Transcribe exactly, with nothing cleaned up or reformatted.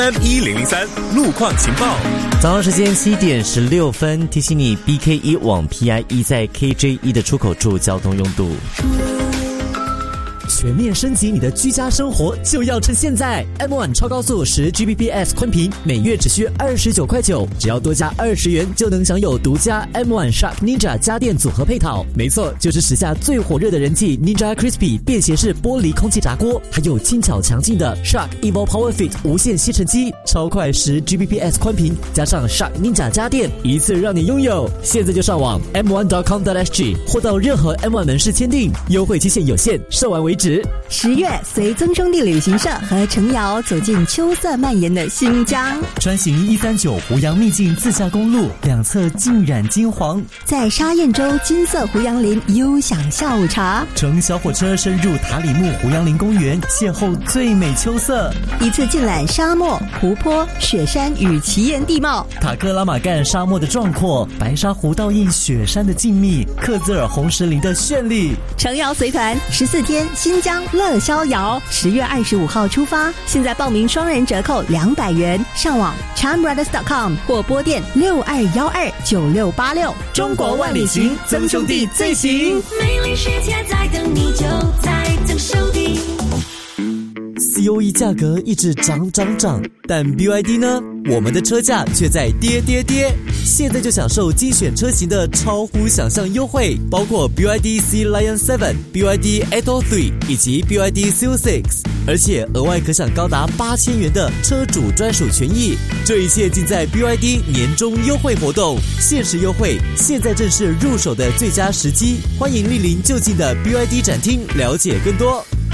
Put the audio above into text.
M 一零零三路况情报。 早上时间七点十六分，提醒你 B K 一 往 P I 一在 K J 一的出口处交通拥堵。 全面升级你的居家生活就要趁现在 M 一 超高速十 G B P S 宽频每月只需二十九块九，只要多加二十元就能享有独家 M 一 Shark Ninja 家电组合配套。没错，就是时下最火热的人气 Ninja Crispy 便携式玻璃空气炸锅，还有轻巧强劲的 Shark Evo Power Fit 无线吸尘机，超快十 G B P S 宽频加上 Shark Ninja 家电，一次让你拥有。现在就上网 M 一 点 com 点 S G 或到任何 M 一 门市签订，优惠期限有限，售完为止。 十月，随曾兄弟旅行社和程瑶走进秋色蔓延的新疆， 专行一三九湖阳秘境自驾公路，两侧浸染金黄， 在沙堰洲金色胡杨林悠享下午茶， 乘小火车深入塔里木胡杨林公园，邂逅最美秋色， 一次尽览沙漠、湖泊、雪山与奇岩地貌， 塔克拉玛干沙漠的壮阔，白沙湖倒映雪山的静谧，克孜尔红石林的绚丽。 程瑶随团十四天新疆乐逍遥，十月二十五号出发，现在报名双人折扣两百元，上网 cham brothers dot com 或拨电六二一二九六八六。 中国万里行，曾兄弟最行。 美丽世界在等你，就在曾兄弟。 C O E 价格一直涨涨涨，但 B Y D 呢？我们的车价却在跌跌跌。现在就享受精选车型的超乎想象优惠，包括 B Y D C Lion 七、B Y D eight oh three 以及 B Y D C O six， 而且额外可享高达八千元的车主专属权益。这一切尽在 B Y D 年终优惠活动，限时优惠，现在正是入手的最佳时机。欢迎莅临就近的 B Y D 展厅了解更多。